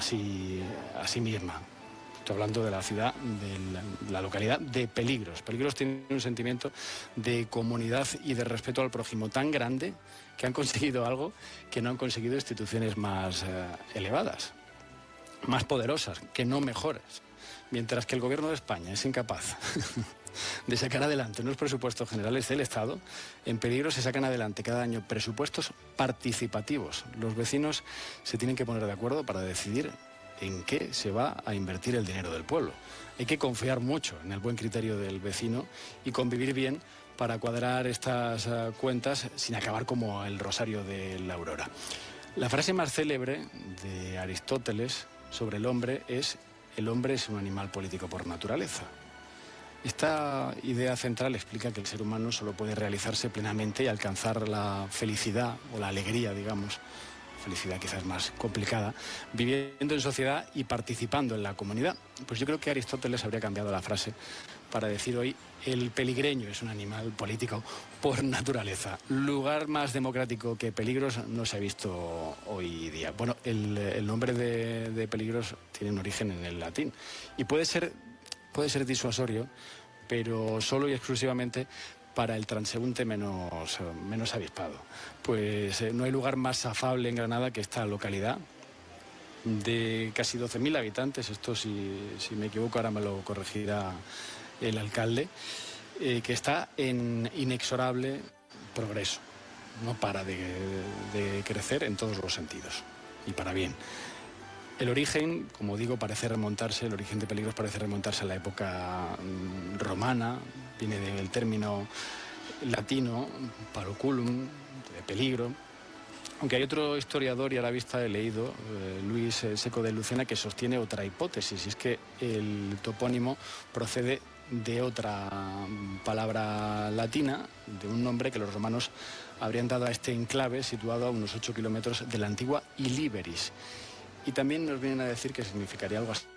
sí misma. Estoy hablando de la ciudad, de la localidad de Peligros. Peligros tiene un sentimiento de comunidad y de respeto al prójimo tan grande que han conseguido algo que no han conseguido instituciones más elevadas, más poderosas, que no mejores. Mientras que el gobierno de España es incapaz de sacar adelante unos presupuestos generales del Estado, en Peligros se sacan adelante cada año presupuestos participativos. Los vecinos se tienen que poner de acuerdo para decidir en qué se va a invertir el dinero del pueblo. Hay que confiar mucho en el buen criterio del vecino y convivir bien para cuadrar estas cuentas sin acabar como el rosario de la aurora. La frase más célebre de Aristóteles sobre el hombre es: el hombre es un animal político por naturaleza. Esta idea central explica que el ser humano solo puede realizarse plenamente y alcanzar la felicidad o la alegría, digamos, felicidad quizás más complicada, viviendo en sociedad y participando en la comunidad. Pues yo creo que Aristóteles habría cambiado la frase para decir hoy: el peligreño es un animal político por naturaleza. Lugar más democrático que Peligros no se ha visto hoy día. Bueno, el nombre de Peligros tiene un origen en el latín y puede ser disuasorio, pero solo y exclusivamente para el transeúnte menos avispado. Pues no hay lugar más afable en Granada que esta localidad de casi 12.000 habitantes. Esto, si me equivoco, ahora me lo corregirá el alcalde, que está en inexorable progreso. No para de crecer en todos los sentidos, y para bien. El origen, como digo, el origen de Peligros parece remontarse a la época romana, viene del término latino, paroculum, de peligro. Aunque hay otro historiador, y a la vista he leído, Luis Seco de Lucena, que sostiene otra hipótesis, y es que el topónimo procede de otra palabra latina, de un nombre que los romanos habrían dado a este enclave situado a unos 8 kilómetros de la antigua Ilíberis. Y también nos vienen a decir que significaría algo así